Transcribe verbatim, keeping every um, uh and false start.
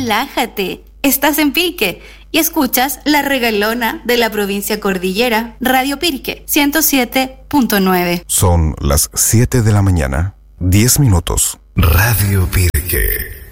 relájate. Estás en Pirque y escuchas La Regalona de la provincia Cordillera, Radio Pirque, ciento siete punto nueve. Son las siete de la mañana, diez minutos. Radio Pirque.